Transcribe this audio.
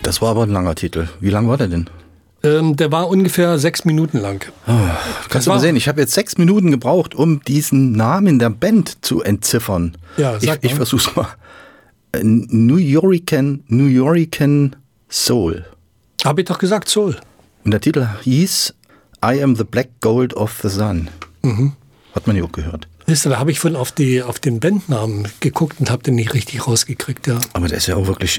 Das war aber ein langer Titel. Wie lang war der denn? Der war ungefähr 6 Minuten lang. Kannst du mal sehen, ich habe jetzt 6 Minuten gebraucht, um diesen Namen der Band zu entziffern. Ja, ich versuch's mal. New Yorican Soul. Habe ich doch gesagt, Soul. Und der Titel hieß I Am the Black Gold of the Sun. Hat man ja auch gehört. Da habe ich auf den Bandnamen geguckt und habe den nicht richtig rausgekriegt, ja. Aber der ist ja auch wirklich